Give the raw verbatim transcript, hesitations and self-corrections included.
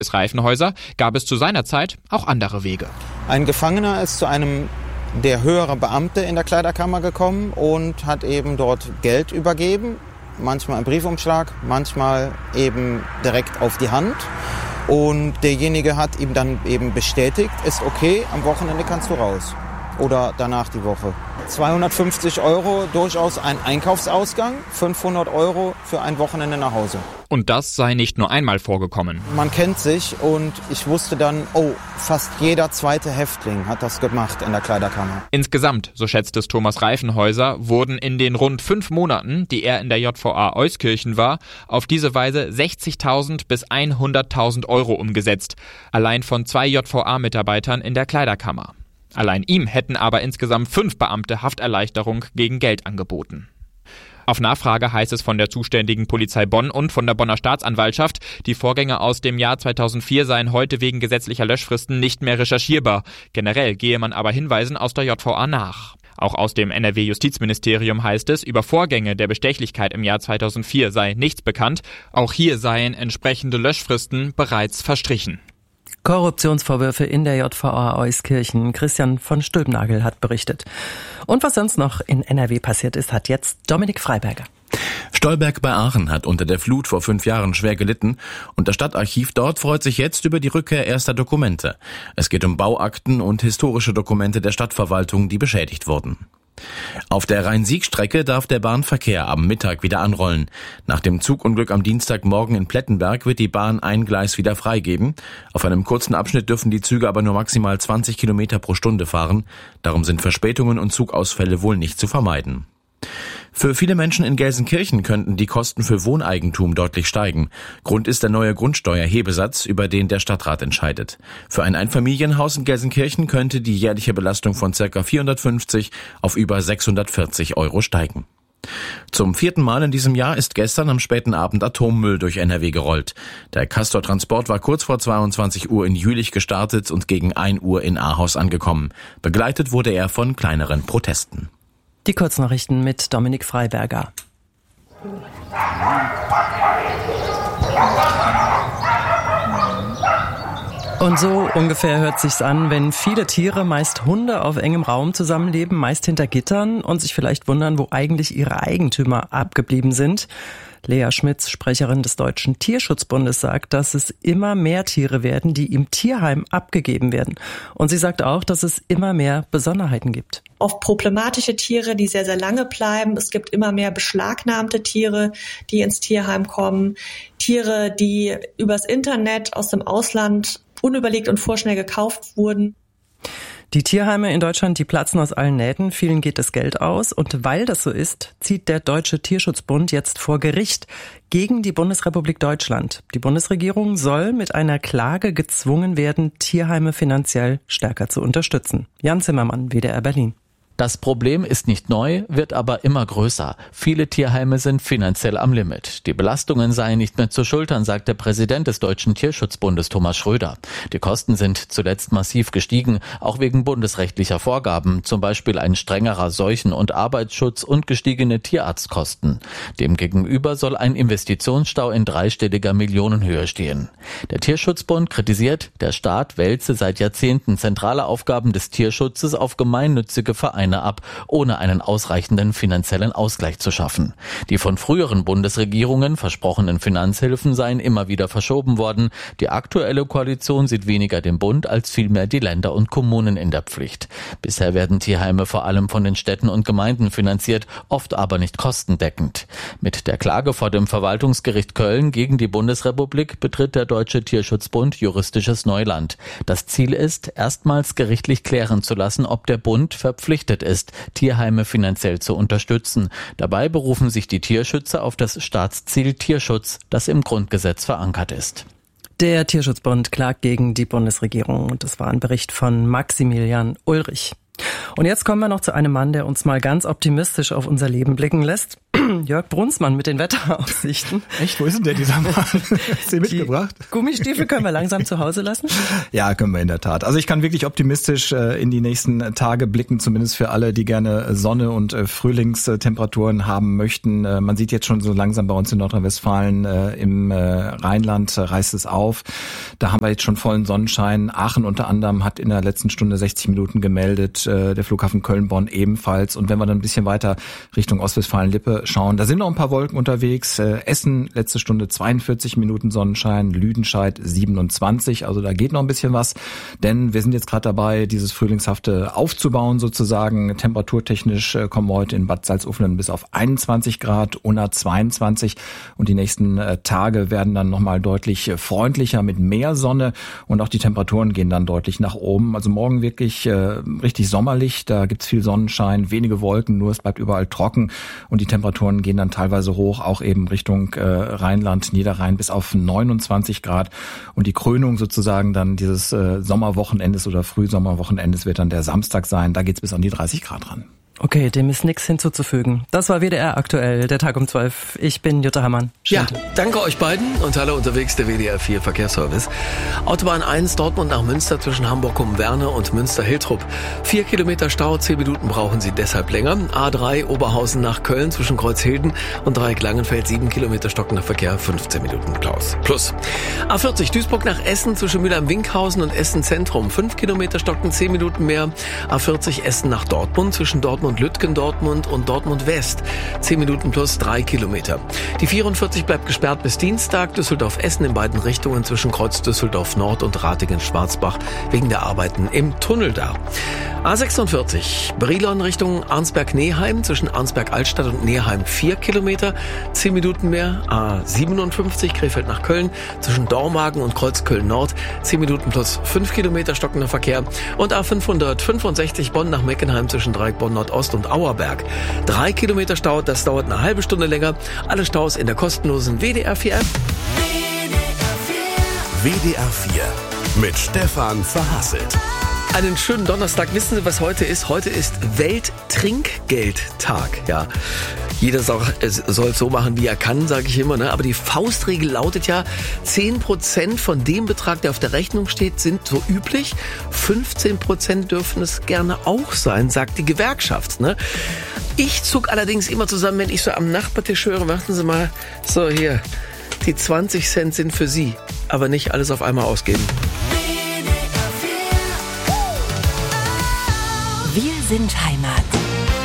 Reifenhäuser gab es zu seiner Zeit auch andere Wege. Ein Gefangener ist zu einem der höhere Beamte in der Kleiderkammer gekommen und hat eben dort Geld übergeben. Manchmal im Briefumschlag, manchmal eben direkt auf die Hand. Und derjenige hat ihm dann eben bestätigt, ist okay, am Wochenende kannst du raus. Oder danach die Woche. zweihundertfünfzig Euro, durchaus ein Einkaufsausgang, fünfhundert Euro für ein Wochenende nach Hause. Und das sei nicht nur einmal vorgekommen. Man kennt sich und ich wusste dann, oh, fast jeder zweite Häftling hat das gemacht in der Kleiderkammer. Insgesamt, so schätzt es Thomas Reifenhäuser, wurden in den rund fünf Monaten, die er in der J V A Euskirchen war, auf diese Weise sechzigtausend bis hunderttausend Euro umgesetzt. Allein von zwei J V A-Mitarbeitern in der Kleiderkammer. Allein ihm hätten aber insgesamt fünf Beamte Hafterleichterung gegen Geld angeboten. Auf Nachfrage heißt es von der zuständigen Polizei Bonn und von der Bonner Staatsanwaltschaft, die Vorgänge aus dem Jahr zweitausendvier seien heute wegen gesetzlicher Löschfristen nicht mehr recherchierbar. Generell gehe man aber Hinweisen aus der J V A nach. Auch aus dem N R W-Justizministerium heißt es, über Vorgänge der Bestechlichkeit im Jahr zweitausendvier sei nichts bekannt. Auch hier seien entsprechende Löschfristen bereits verstrichen. Korruptionsvorwürfe in der J V A Euskirchen. Christian von Stülpnagel hat berichtet. Und was sonst noch in N R W passiert ist, hat jetzt Dominik Freiberger. Stolberg bei Aachen hat unter der Flut vor fünf Jahren schwer gelitten und das Stadtarchiv dort freut sich jetzt über die Rückkehr erster Dokumente. Es geht um Bauakten und historische Dokumente der Stadtverwaltung, die beschädigt wurden. Auf der Rhein-Sieg-Strecke darf der Bahnverkehr am Mittag wieder anrollen. Nach dem Zugunglück am Dienstagmorgen in Plettenberg wird die Bahn ein Gleis wieder freigeben. Auf einem kurzen Abschnitt dürfen die Züge aber nur maximal zwanzig Kilometer pro Stunde fahren. Darum sind Verspätungen und Zugausfälle wohl nicht zu vermeiden. Für viele Menschen in Gelsenkirchen könnten die Kosten für Wohneigentum deutlich steigen. Grund ist der neue Grundsteuerhebesatz, über den der Stadtrat entscheidet. Für ein Einfamilienhaus in Gelsenkirchen könnte die jährliche Belastung von ca. vierhundertfünfzig auf über sechshundertvierzig Euro steigen. Zum vierten Mal in diesem Jahr ist gestern am späten Abend Atommüll durch N R W gerollt. Der Castor-Transport war kurz vor zweiundzwanzig Uhr in Jülich gestartet und gegen ein Uhr in Ahaus angekommen. Begleitet wurde er von kleineren Protesten. Die Kurznachrichten mit Dominik Freiberger. Und so ungefähr hört sich's an, wenn viele Tiere, meist Hunde, auf engem Raum zusammenleben, meist hinter Gittern und sich vielleicht wundern, wo eigentlich ihre Eigentümer abgeblieben sind. Lea Schmitz, Sprecherin des Deutschen Tierschutzbundes, sagt, dass es immer mehr Tiere werden, die im Tierheim abgegeben werden. Und sie sagt auch, dass es immer mehr Besonderheiten gibt. Oft problematische Tiere, die sehr, sehr lange bleiben. Es gibt immer mehr beschlagnahmte Tiere, die ins Tierheim kommen. Tiere, die übers Internet aus dem Ausland unüberlegt und vorschnell gekauft wurden. Die Tierheime in Deutschland, die platzen aus allen Nähten, vielen geht das Geld aus. Und weil das so ist, zieht der Deutsche Tierschutzbund jetzt vor Gericht gegen die Bundesrepublik Deutschland. Die Bundesregierung soll mit einer Klage gezwungen werden, Tierheime finanziell stärker zu unterstützen. Jan Zimmermann, W D R Berlin. Das Problem ist nicht neu, wird aber immer größer. Viele Tierheime sind finanziell am Limit. Die Belastungen seien nicht mehr zu schultern, sagt der Präsident des Deutschen Tierschutzbundes Thomas Schröder. Die Kosten sind zuletzt massiv gestiegen, auch wegen bundesrechtlicher Vorgaben, zum Beispiel ein strengerer Seuchen- und Arbeitsschutz und gestiegene Tierarztkosten. Demgegenüber soll ein Investitionsstau in dreistelliger Millionenhöhe stehen. Der Tierschutzbund kritisiert, der Staat wälze seit Jahrzehnten zentrale Aufgaben des Tierschutzes auf gemeinnützige Vereine ab, ohne einen ausreichenden finanziellen Ausgleich zu schaffen. Die von früheren Bundesregierungen versprochenen Finanzhilfen seien immer wieder verschoben worden. Die aktuelle Koalition sieht weniger den Bund als vielmehr die Länder und Kommunen in der Pflicht. Bisher werden Tierheime vor allem von den Städten und Gemeinden finanziert, oft aber nicht kostendeckend. Mit der Klage vor dem Verwaltungsgericht Köln gegen die Bundesrepublik betritt der Deutsche Tierschutzbund juristisches Neuland. Das Ziel ist, erstmals gerichtlich klären zu lassen, ob der Bund verpflichtet ist, Tierheime finanziell zu unterstützen. Dabei berufen sich die Tierschützer auf das Staatsziel Tierschutz, das im Grundgesetz verankert ist. Der Tierschutzbund klagt gegen die Bundesregierung und das war ein Bericht von Maximilian Ulrich. Und jetzt kommen wir noch zu einem Mann, der uns mal ganz optimistisch auf unser Leben blicken lässt. Jörg Brunsmann mit den Wetteraussichten. Echt? Wo ist denn der, dieser Mann? Hast du ihn mitgebracht? Die Gummistiefel können wir langsam zu Hause lassen? Ja, können wir in der Tat. Also ich kann wirklich optimistisch äh, in die nächsten Tage blicken, zumindest für alle, die gerne Sonne und äh, Frühlingstemperaturen haben möchten. Äh, man sieht jetzt schon so langsam bei uns in Nordrhein-Westfalen, äh, im äh, Rheinland äh, reißt es auf. Da haben wir jetzt schon vollen Sonnenschein. Aachen unter anderem hat in der letzten Stunde sechzig Minuten gemeldet, äh, der Flughafen Köln-Bonn ebenfalls. Und wenn wir dann ein bisschen weiter Richtung Ostwestfalen-Lippe schauen, da sind noch ein paar Wolken unterwegs. Äh, Essen, letzte Stunde zweiundvierzig Minuten Sonnenschein, Lüdenscheid siebenundzwanzig, also da geht noch ein bisschen was, denn wir sind jetzt gerade dabei, dieses Frühlingshafte aufzubauen sozusagen. Temperaturtechnisch äh, kommen wir heute in Bad Salzuflen bis auf einundzwanzig Grad, Unna zweiundzwanzig und die nächsten äh, Tage werden dann nochmal deutlich äh, freundlicher mit mehr Sonne und auch die Temperaturen gehen dann deutlich nach oben. Also morgen wirklich äh, richtig sommerlich, da gibt's viel Sonnenschein, wenige Wolken, nur es bleibt überall trocken und die Temperaturen gehen dann teilweise hoch, auch eben Richtung äh, Rheinland, Niederrhein bis auf neunundzwanzig Grad. Und die Krönung sozusagen dann dieses äh, Sommerwochenendes oder Frühsommerwochenendes wird dann der Samstag sein. Da geht's bis an die dreißig Grad ran. Okay, dem ist nichts hinzuzufügen. Das war W D R aktuell, der Tag um zwölf. Ich bin Jutta Hammann. Ja, danke euch beiden und alle unterwegs, der W D R vier Verkehrsservice. Autobahn eins Dortmund nach Münster zwischen Hamburg-Umwerne und Münster-Hiltrup. Vier Kilometer Stau, zehn Minuten brauchen Sie deshalb länger. A drei Oberhausen nach Köln zwischen Kreuzhilden und Dreieck Langenfeld, sieben Kilometer stockender Verkehr, fünfzehn Minuten Klaus. Plus. A vierzig Duisburg nach Essen zwischen Mülheim-Winkhausen und Essen Zentrum, fünf Kilometer stocken, zehn Minuten mehr. A vierzig Essen nach Dortmund zwischen Dortmund Lütgen, Dortmund und Dortmund West. zehn Minuten plus drei Kilometer. Die vierundvierzig bleibt gesperrt bis Dienstag. Düsseldorf-Essen in beiden Richtungen zwischen Kreuz Düsseldorf Nord und Ratingen-Schwarzbach wegen der Arbeiten im Tunnel da. A sechsundvierzig Brilon Richtung Arnsberg-Neheim zwischen Arnsberg-Altstadt und Neheim vier Kilometer. zehn Minuten mehr. A siebenundfünfzig Krefeld nach Köln zwischen Dormagen und Kreuz Köln Nord. zehn Minuten plus fünf Kilometer stockender Verkehr. Und A fünfhundertfünfundsechzig Bonn nach Meckenheim zwischen Dreieck Bonn Nordost und Auerberg. Drei Kilometer Stau, das dauert eine halbe Stunde länger. Alle Staus in der kostenlosen W D R vier App. W D R vier mit Stefan Verhasselt. Einen schönen Donnerstag. Wissen Sie, was heute ist? Heute ist Welttrinkgeldtag. Ja, jeder soll es so machen, wie er kann, sage ich immer. Ne? Aber die Faustregel lautet ja, zehn Prozent von dem Betrag, der auf der Rechnung steht, sind so üblich. fünfzehn Prozent dürfen es gerne auch sein, sagt die Gewerkschaft. Ne? Ich zuck allerdings immer zusammen, wenn ich so am Nachbartisch höre, warten Sie mal, so hier, die zwanzig Cent sind für Sie, aber nicht alles auf einmal ausgeben. Wir sind Heimat.